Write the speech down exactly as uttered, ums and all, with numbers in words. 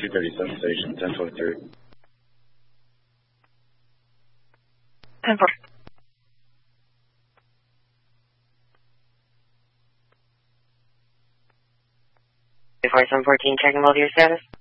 two thirty-seven station, ten twenty-three. ten four. four seven fourteen, checking both your status.